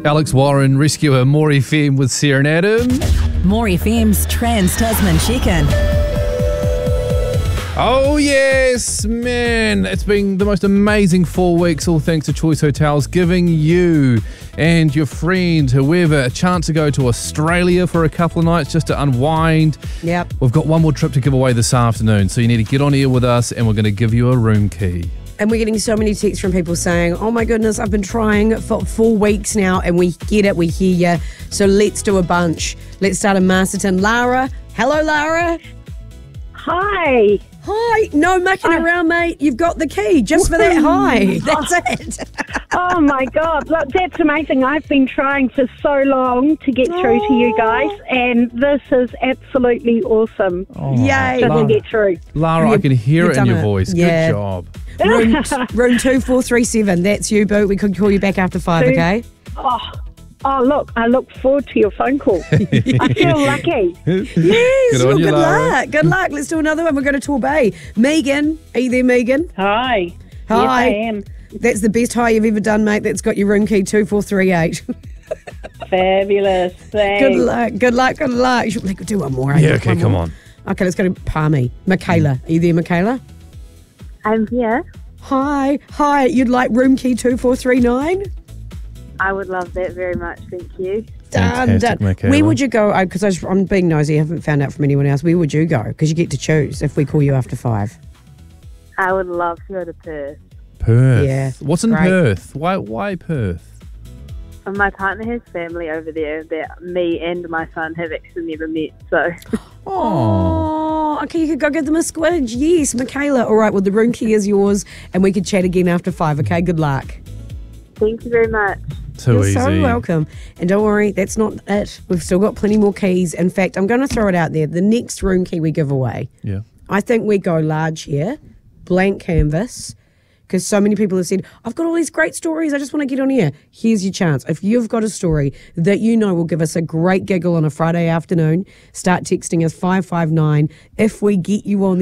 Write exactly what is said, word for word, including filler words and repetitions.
Alex Warren, rescuer, More F M with Sarah and Adam. More F M's Trans-Tasman Check-In. Oh yes, man. It's been the most amazing four weeks, all thanks to Choice Hotels, giving you and your friend, whoever, a chance to go to Australia for a couple of nights just to unwind. Yep. We've got one more trip to give away this afternoon, so you need to get on here with us and we're going to give you a room key. And we're getting so many texts from people saying, oh my goodness, I've been trying for four weeks now, and we get it, we hear you. So let's do a bunch. Let's start in Masterton. Lara. Hello, Lara. Hi. Hi. No mucking Hi. around, mate. You've got the key just for that. Hi. That's it. Oh my God, look, that's amazing. I've been trying for so long to get through to you guys, and this is absolutely awesome. Oh, Yay. Just Lara, to get through. Lara, I You've- can hear you've it in done your it. voice. Yeah. Good job. room, room two four three seven. That's you, Boo. We could call you back after five, Two. okay? Oh, oh, look, I look forward to your phone call. I feel lucky. Yes. Good on well, you, good Lara. luck. Good luck. Let's do another one. We're going to Torbay. Megan. Are you there, Megan? Hi. Hi. Yes, I am. That's the best high you've ever done, mate. That's got your room key two four three eight. Fabulous. Thanks. Good luck. Good luck. Good luck. Should we do one more? eh? Yeah, okay, One come more? on. Okay, let's go to Palmy. Michaela. Are you there, Michaela? I'm here. Hi. Hi. You'd like room key two four three nine? I would love that very much. Thank you. Done, Fantastic, done. Michaela. Where would you go? Because I'm being nosy. I haven't found out from anyone else. Where would you go? Because you get to choose if we call you after five. I would love to go to Perth. Perth. Yeah, What's in great. Perth? Why Why Perth? And my partner has family over there that me and my son have actually never met. So Oh, okay. You could go get them a squidge. Yes, Michaela. All right. Well, the room key is yours, and we could chat again after five. Okay. Good luck. thank you very much. Too You're easy. so welcome. And don't worry, that's not it. We've still got plenty more keys. In fact, I'm going to throw it out there. The next room key we give away, Yeah. I think we go large here, blank canvas, because so many people have said, I've got all these great stories, I just want to get on here. Here's your chance. If you've got a story that you know will give us a great giggle on a Friday afternoon, start texting us five five nine. If we get you on the